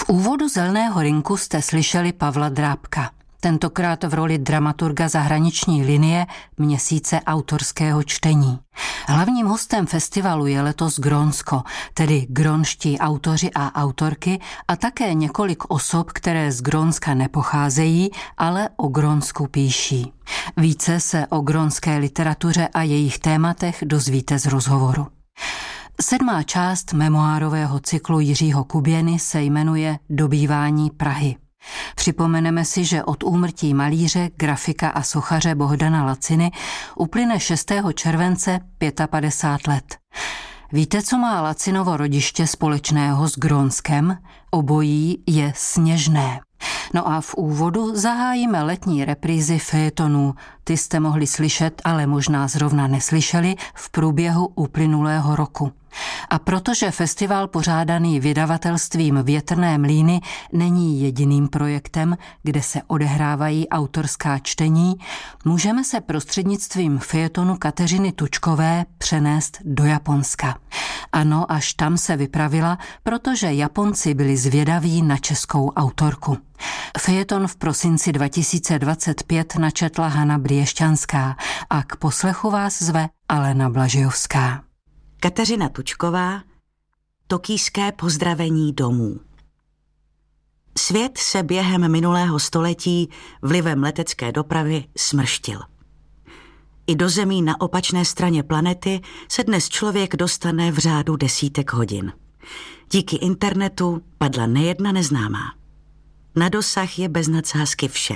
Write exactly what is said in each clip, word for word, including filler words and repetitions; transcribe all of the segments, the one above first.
úvodu Zeleného rynku jste slyšeli Pavla Drábka. Tentokrát v roli dramaturga zahraniční linie Měsíce autorského čtení. Hlavním hostem festivalu je letos Grónsko, tedy grónští autoři a autorky a také několik osob, které z Grónska nepocházejí, ale o Grónsku píší. Více se o grónské literatuře a jejich tématech dozvíte z rozhovoru. Sedmá část memoárového cyklu Jiřího Kuběny se jmenuje Dobývání Prahy. Připomeneme si, že od úmrtí malíře, grafika a sochaře Bohdana Laciny uplyne šestého července padesát pět let. Víte, co má Lacinovo rodiště společného s Grónskem? Obojí je sněžné. No a v úvodu zahájíme letní reprízy fejetonů. Ty jste mohli slyšet, ale možná zrovna neslyšeli v průběhu uplynulého roku. A protože festival pořádaný vydavatelstvím Větrné mlýny není jediným projektem, kde se odehrávají autorská čtení, můžeme se prostřednictvím fejetonu Kateřiny Tučkové přenést do Japonska. Ano, až tam se vypravila, protože Japonci byli zvědaví na českou autorku. Fejeton v prosinci dva tisíce dvacet pět načetla Hana Briešťanská a k poslechu vás zve Alena Blažejovská. Kateřina Tučková, Tokijské pozdravení domů. Svět se během minulého století vlivem letecké dopravy smrštil. I do zemí na opačné straně planety se dnes člověk dostane v řádu desítek hodin. Díky internetu padla nejedna neznámá. Na dosah je bez nadsázky vše.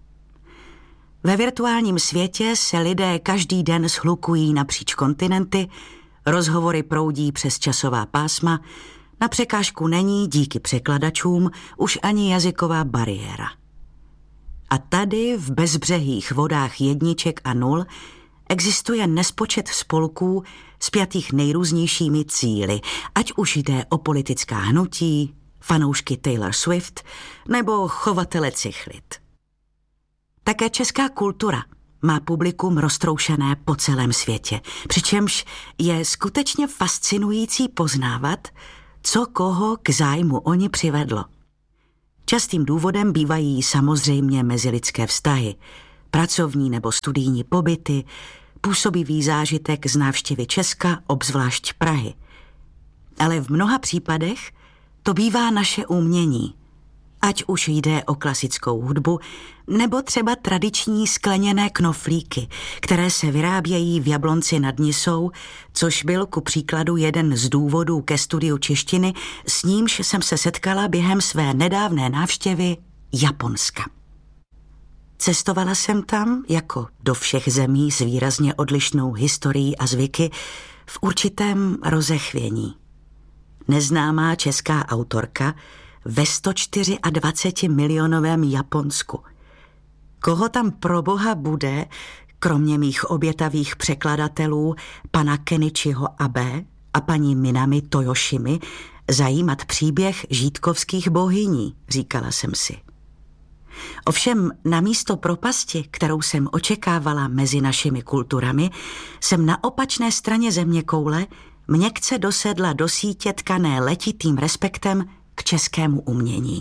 Ve virtuálním světě se lidé každý den shlukují napříč kontinenty, rozhovory proudí přes časová pásma, na překážku není díky překladačům už ani jazyková bariéra. A tady v bezbřehých vodách jedniček a nul existuje nespočet spolků spjatých nejrůznějšími cíli, ať už jde o politická hnutí, fanoušky Taylor Swift nebo chovatele cichlit. Také česká kultura má publikum roztroušené po celém světě, přičemž je skutečně fascinující poznávat, co koho k zájmu o ni přivedlo. Častým důvodem bývají samozřejmě mezilidské vztahy, pracovní nebo studijní pobyty, působivý zážitek z návštěvy Česka, obzvlášť Prahy. Ale v mnoha případech to bývá naše umění, ať už jde o klasickou hudbu, nebo třeba tradiční skleněné knoflíky, které se vyrábějí v Jablonci nad Nisou, což byl ku příkladu jeden z důvodů ke studiu češtiny, s nímž jsem se setkala během své nedávné návštěvy Japonska. Cestovala jsem tam, jako do všech zemí s výrazně odlišnou historií a zvyky, v určitém rozechvění. Neznámá česká autorka ve sto dvacet čtyři milionovém Japonsku. Koho tam pro boha bude, kromě mých obětavých překladatelů, pana Kenichiho Abe a paní Minami Toyoshimy, zajímat příběh žítkovských bohyní, říkala jsem si. Ovšem namísto propasti, kterou jsem očekávala mezi našimi kulturami, jsem na opačné straně zeměkoule měkce dosedla do sítě tkané letitým respektem k českému umění.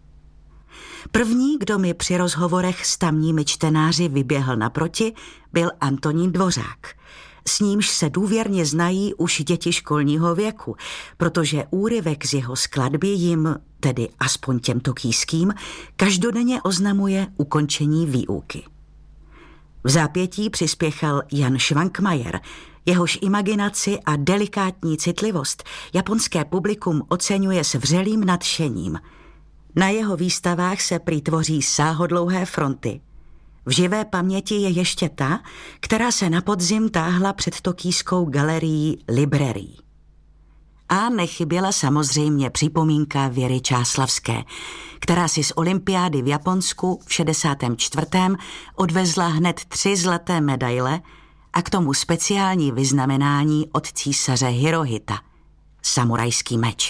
První, kdo mi při rozhovorech s tamními čtenáři vyběhl naproti, byl Antonín Dvořák. S nímž se důvěrně znají už děti školního věku, protože úryvek z jeho skladby jim, tedy aspoň těm tokijským, každodenně oznamuje ukončení výuky. V zápětí přispěchal Jan Švankmajer, jehož imaginaci a delikátní citlivost japonské publikum oceňuje s vřelým nadšením. Na jeho výstavách se prý tvoří sáhodlouhé fronty. V živé paměti je ještě ta, která se na podzim táhla před tokijskou galerií Librerií. A nechyběla samozřejmě připomínka Věry Čáslavské, která si z olympiády v Japonsku v šedesátém čtvrtém odvezla hned tři zlaté medaile a k tomu speciální vyznamenání od císaře Hirohita – samurajský meč.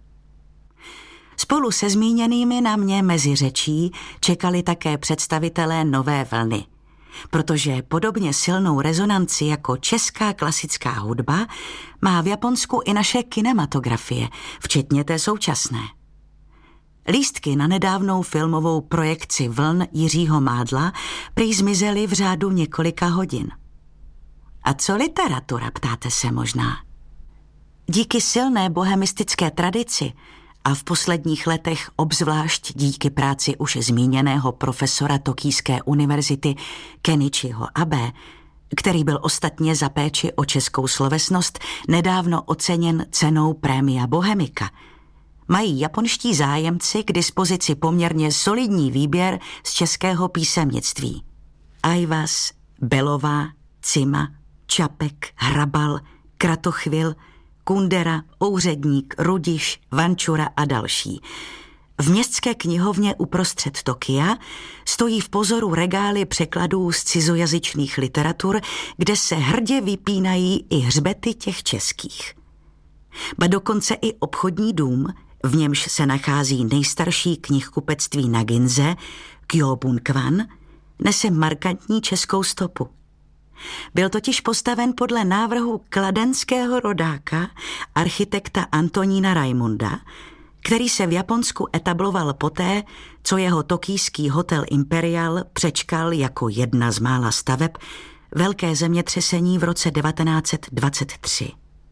Spolu se zmíněnými na mě mezi řečí čekali také představitelé nové vlny, protože podobně silnou rezonanci jako česká klasická hudba má v Japonsku i naše kinematografie, včetně té současné. Lístky na nedávnou filmovou projekci Vln Jiřího Mádla prý zmizely v řádu několika hodin. A co literatura, ptáte se možná? Díky silné bohemistické tradici a v posledních letech obzvlášť díky práci už zmíněného profesora Tokijské univerzity Kenichiho Abe, který byl ostatně za péči o českou slovesnost nedávno oceněn cenou Prémia Bohemika, mají japonští zájemci k dispozici poměrně solidní výběr z českého písemnictví. Ajvaz, Belová, Cima, Čapek, Hrabal, Kratochvil, Kundera, Ouředník, Rudiš, Vančura a další. V městské knihovně uprostřed Tokia stojí v pozoru regály překladů z cizojazyčných literatur, kde se hrdě vypínají i hřbety těch českých. Ba dokonce i obchodní dům, v němž se nachází nejstarší knihkupectví na Ginze, Kyobunkwan, nese markantní českou stopu. Byl totiž postaven podle návrhu kladenského rodáka, architekta Antonína Raimonda, který se v Japonsku etabloval poté, co jeho tokijský hotel Imperial přečkal jako jedna z mála staveb velké zemětřesení v roce devatenáct set dvacet tři.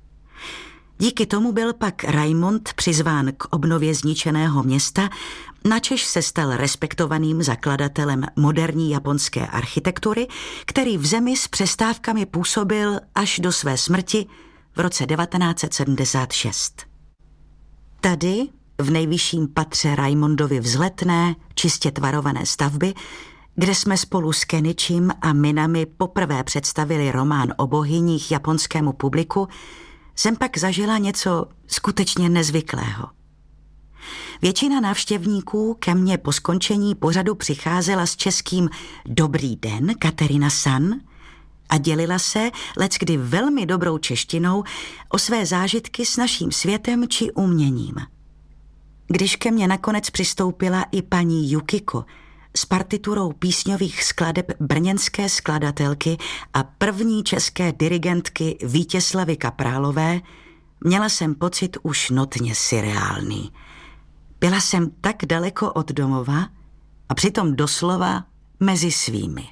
Díky tomu byl pak Raimond přizván k obnově zničeného města, načež se stal respektovaným zakladatelem moderní japonské architektury, který v zemi s přestávkami působil až do své smrti v roce devatenáct set sedmdesát šest. Tady, v nejvyšším patře Raimondovy vzletné, čistě tvarované stavby, kde jsme spolu s Kenichim a Minami poprvé představili román o bohyních japonskému publiku, jsem pak zažila něco skutečně nezvyklého. Většina návštěvníků ke mně po skončení pořadu přicházela s českým Dobrý den, Katerina-san, a dělila se, leckdy velmi dobrou češtinou, o své zážitky s naším světem či uměním. Když ke mně nakonec přistoupila i paní Yukiko s partiturou písňových skladeb brněnské skladatelky a první české dirigentky Vítězslavy Kaprálové, měla jsem pocit už notně surreální. Byla jsem tak daleko od domova a přitom doslova mezi svými.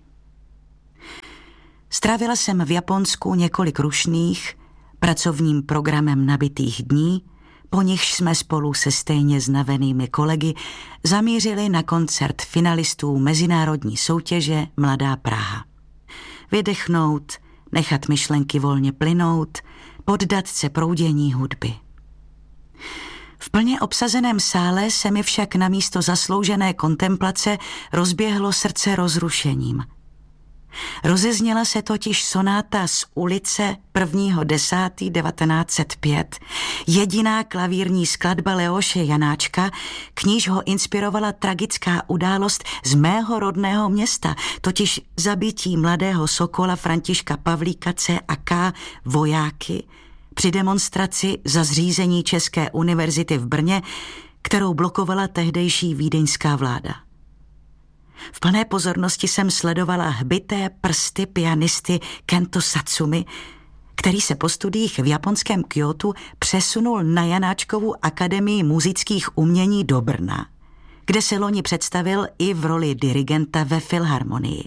Strávila jsem v Japonsku několik rušných, pracovním programem nabitých dní, po nichž jsme spolu se stejně znavenými kolegy zamířili na koncert finalistů mezinárodní soutěže Mladá Praha. Vydechnout, nechat myšlenky volně plynout, poddat se proudění hudby. V plně obsazeném sále se mi však namísto zasloužené kontemplace rozběhlo srdce rozrušením. Rozezněla se totiž sonáta z ulice prvního desátého devatenáct set pět, jediná klavírní skladba Leoše Janáčka, k níž ho inspirovala tragická událost z mého rodného města, totiž zabití mladého sokola Františka Pavlíka C A K vojáky při demonstraci za zřízení České univerzity v Brně, kterou blokovala tehdejší vídeňská vláda. V plné pozornosti jsem sledovala hbité prsty pianisty Kento Satsumi, který se po studiích v japonském Kjótu přesunul na Janáčkovu akademii muzických umění do Brna, kde se loni představil i v roli dirigenta ve Filharmonii.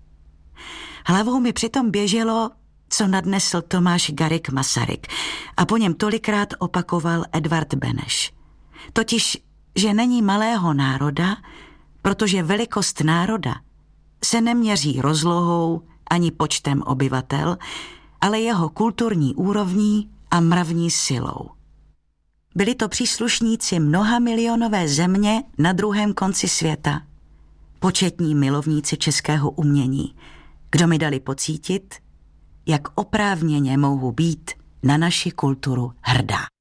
Hlavou mi přitom běželo, co nadnesl Tomáš Garrigue Masaryk a po něm tolikrát opakoval Edvard Beneš. Totiž, že není malého národa, protože velikost národa se neměří rozlohou ani počtem obyvatel, ale jeho kulturní úrovní a mravní silou. Byli to příslušníci mnoha milionové země na druhém konci světa, početní milovníci českého umění, kdo mi dali pocítit, jak oprávněně mohu být na naši kulturu hrdá.